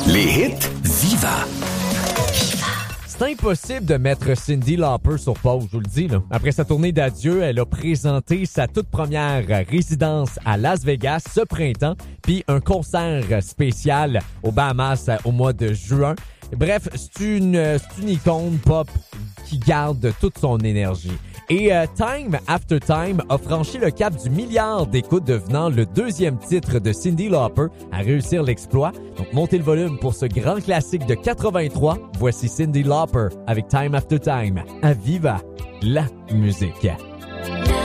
Les hits Viva. C'est impossible de mettre Cyndi Lauper sur pause, je vous le dis. Là. Après sa tournée d'adieu, elle a présenté sa toute première résidence à Las Vegas ce printemps, puis un concert spécial aux Bahamas au mois de juin. Bref, c'est une icône pop qui garde toute son énergie. Et Time After Time a franchi le cap du milliard d'écoutes, devenant le deuxième titre de Cyndi Lauper à réussir l'exploit. Donc, montez le volume pour ce grand classique de 83. Voici Cyndi Lauper avec Time After Time. À Viva la musique.